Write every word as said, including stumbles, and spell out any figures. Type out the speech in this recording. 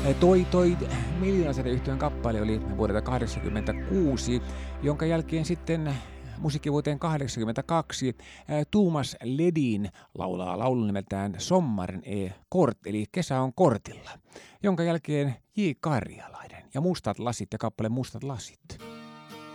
Toi, toi Miljoonasädeyhtiön kappale oli vuodelta kahdeksankymmentäkuusi, jonka jälkeen sitten musiikkivuoteen kahdeksankymmentäkaksi Thomas Ledin laulaa laulun nimeltään Sommaren är kort, eli kesä on kortilla, jonka jälkeen J. Karjalainen ja Mustat lasit ja kappale Mustat lasit.